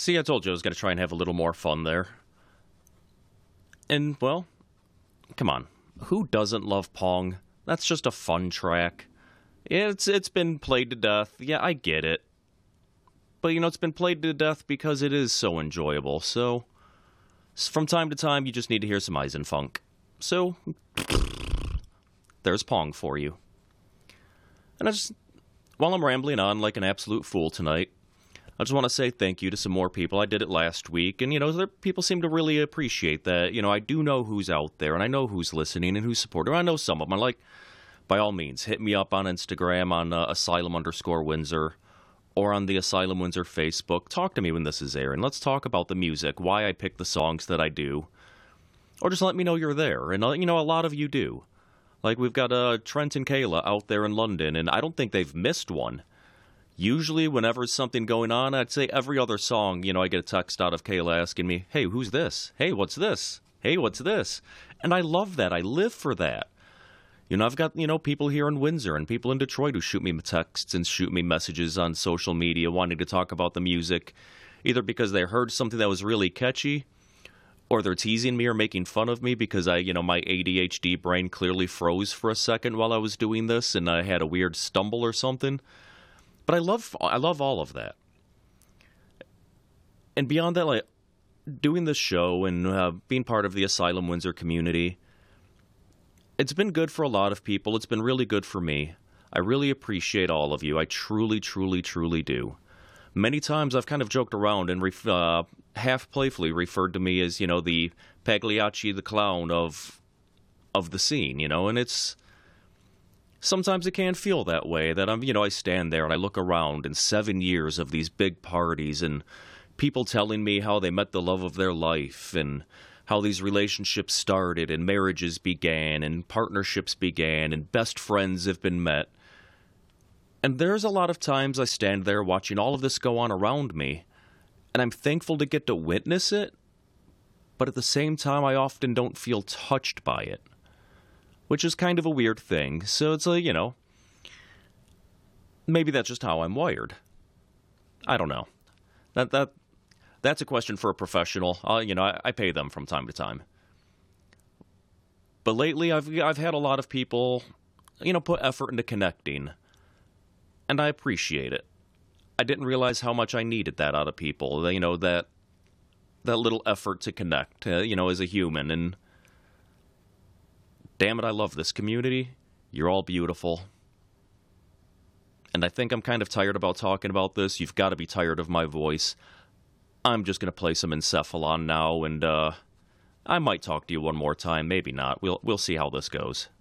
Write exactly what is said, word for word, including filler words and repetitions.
See, I told you I was going to try and have a little more fun there. And, well, come on. Who doesn't love Pong? That's just a fun track. It's It's been played to death. Yeah, I get it. But, you know, it's been played to death because it is so enjoyable. So, from time to time, you just need to hear some Eisenfunk. So, there's Pong for you. And I just, while I'm rambling on like an absolute fool tonight, I just want to say thank you to some more people. I did it last week, and, you know, there, people seem to really appreciate that. You know, I do know who's out there, and I know who's listening and who's supporting. I know some of them. I'm like, by all means, hit me up on Instagram on uh, Asylum underscore Windsor or on the Asylum Windsor Facebook. Talk to me when this is airing. Let's talk about the music, why I pick the songs that I do. Or just let me know you're there. And, uh, you know, a lot of you do. Like, we've got uh, Trent and Kayla out there in London, and I don't think they've missed one. Usually, whenever there's something going on, I'd say every other song, you know, I get a text out of Kayla asking me, hey, who's this? Hey, what's this? Hey, what's this? And I love that. I live for that. You know, I've got, you know, people here in Windsor and people in Detroit who shoot me texts and shoot me messages on social media wanting to talk about the music, either because they heard something that was really catchy, or they're teasing me or making fun of me because I, you know, my A D H D brain clearly froze for a second while I was doing this and I had a weird stumble or something. But I love, I love all of that. And beyond that, like, doing this show and uh, being part of the Asylum Windsor community, it's been good for a lot of people. It's been really good for me. I really appreciate all of you. I truly, truly, truly do. Many times I've kind of joked around and ref- uh, half playfully referred to me as, you know, the Pagliacci the clown of of the scene, you know, and it's sometimes it can feel that way, that I'm, you know, I stand there and I look around and seven years of these big parties and people telling me how they met the love of their life and how these relationships started and marriages began and partnerships began and best friends have been met. And there's a lot of times I stand there watching all of this go on around me, and I'm thankful to get to witness it, but at the same time I often don't feel touched by it, which is kind of a weird thing. So it's like, you know, maybe that's just how I'm wired. I don't know. That that that's a question for a professional. Uh, you know, I, I pay them from time to time. But lately, I've I've had a lot of people, you know, put effort into connecting, and I appreciate it. I didn't realize how much I needed that out of people. You know, that that little effort to connect. Uh, you know, as a human, and damn it, I love this community. You're all beautiful. And I think I'm kind of tired about talking about this. You've got to be tired of my voice. I'm just going to play some Encephalon now, and uh, I might talk to you one more time. Maybe not. We'll we'll see how this goes.